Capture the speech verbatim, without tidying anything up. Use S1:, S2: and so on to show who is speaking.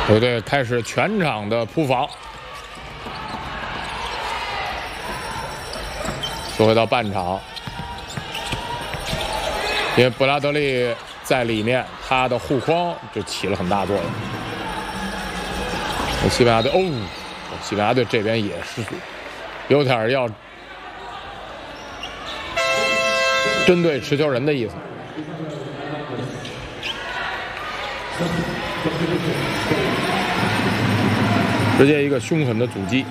S1: 球队开始全场的扑防。说回到半场，因为布拉德利在里面，他的护框就起了很大作用。西班牙队哦，西班牙队这边也是有点要针对持球人的意思。直接一个凶狠的阻击。